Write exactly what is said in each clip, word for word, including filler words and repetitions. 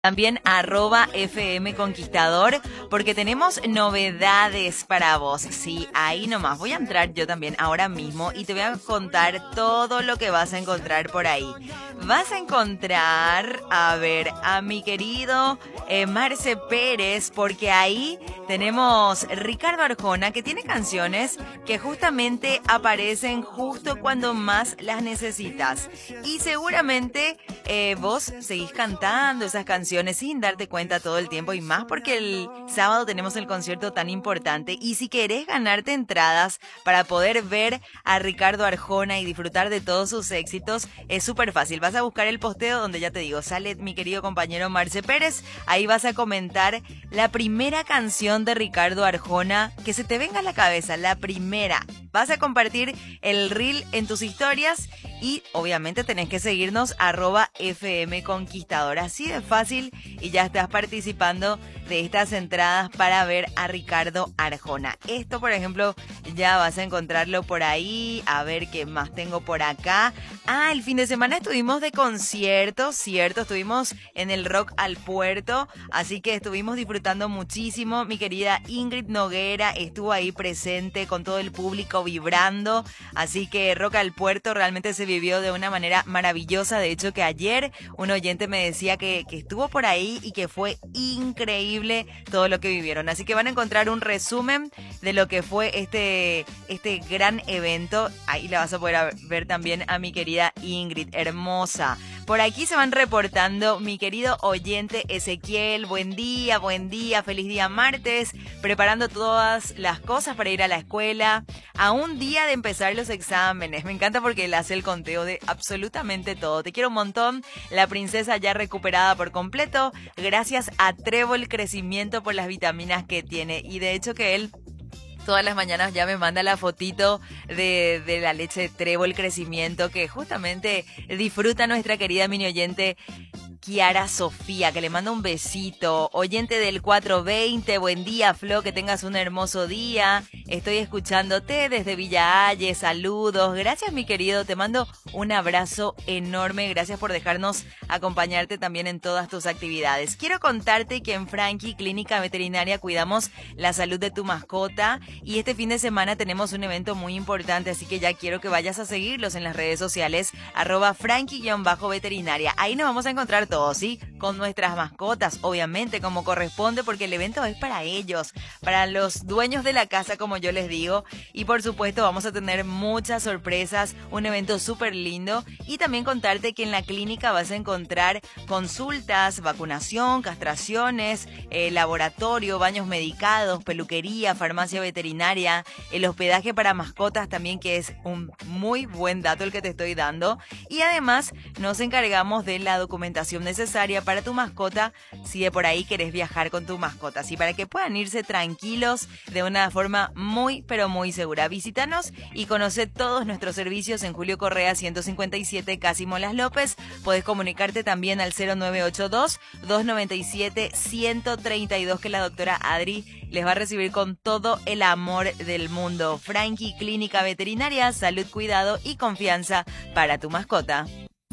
También arroba F M Conquistador, porque tenemos novedades para vos. Sí, ahí nomás. Voy a entrar yo también ahora mismo y te voy a contar todo lo que vas a encontrar por ahí. Vas a encontrar, a ver, a mi querido eh, Marce Pérez, porque ahí tenemos Ricardo Arjona, que tiene canciones que justamente aparecen justo cuando más las necesitas. Y seguramente eh, vos seguís cantando esas canciones sin darte cuenta todo el tiempo, y más porque el sábado tenemos el concierto tan importante. Y si querés ganarte entradas para poder ver a Ricardo Arjona y disfrutar de todos sus éxitos, es súper fácil. Vas a buscar el posteo donde ya te digo, sale mi querido compañero Marce Pérez. Ahí vas a comentar la primera canción de Ricardo Arjona que se te venga a la cabeza, la primera. Vas a compartir el reel en tus historias y obviamente tenés que seguirnos arroba F M Conquistador. Así de fácil, y ya estás participando de estas entradas para ver a Ricardo Arjona. Esto, por ejemplo, ya vas a encontrarlo por ahí. A ver qué más tengo por acá. Ah, el fin de semana estuvimos de conciertos, cierto, estuvimos en el Rock al Puerto, así que estuvimos disfrutando muchísimo. Mi querida Ingrid Noguera estuvo ahí presente con todo el público vibrando, así que Rock al Puerto realmente se vivió de una manera maravillosa. De hecho, que ayer un oyente me decía que, que estuvo por ahí y que fue increíble todo lo que vivieron. Así que van a encontrar un resumen de lo que fue este, este gran evento. Ahí la vas a poder ver también a mi querida Ingrid, hermosa. Por aquí se van reportando mi querido oyente Ezequiel. Buen día, buen día, feliz día martes. Preparando todas las cosas para ir a la escuela. A un día de empezar los exámenes. Me encanta porque él hace el conteo de absolutamente todo. Te quiero un montón. La princesa ya recuperada por completo. Gracias a Trébol Crecimiento por las vitaminas que tiene. Y de hecho que él todas las mañanas ya me manda la fotito de, de la leche de Trébol Crecimiento, que justamente disfruta nuestra querida mini oyente Kiara Sofía, que le manda un besito. Oyente del cuatrocientos veinte, buen día, Flo, que tengas un hermoso día. Estoy escuchándote desde Villa Halle, saludos. Gracias, mi querido, te mando un abrazo enorme. Gracias por dejarnos acompañarte también en todas tus actividades. Quiero contarte que en Frankie Clínica Veterinaria cuidamos la salud de tu mascota, y este fin de semana tenemos un evento muy importante, así que ya quiero que vayas a seguirlos en las redes sociales, arroba Frankie-veterinaria. Ahí nos vamos a encontrar todos, ¿sí? Con nuestras mascotas, obviamente, como corresponde, porque el evento es para ellos, para los dueños de la casa, como yo les digo. Y por supuesto vamos a tener muchas sorpresas, un evento súper lindo. Y también contarte que en la clínica vas a encontrar consultas, vacunación, castraciones, eh, laboratorio, baños medicados, peluquería, farmacia veterinaria, el hospedaje para mascotas también, que es un muy buen dato el que te estoy dando. Y además nos encargamos de la documentación necesaria para tu mascota, si de por ahí querés viajar con tu mascota, así para que puedan irse tranquilos de una forma muy pero muy segura. Visítanos y conoce todos nuestros servicios en Julio Correa ciento cincuenta y siete, casi Molas López. Podés comunicarte también al cero nueve ocho dos, dos nueve siete, uno cero tres dos, que la doctora Adri les va a recibir con todo el amor del mundo. Frankie Clínica Veterinaria, salud, cuidado y confianza para tu mascota.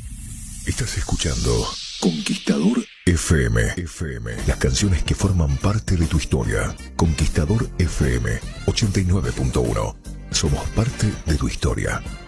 Estás escuchando Conquistador F M. F M. Las canciones que forman parte de tu historia. Conquistador F M ochenta y nueve punto uno. Somos parte de tu historia.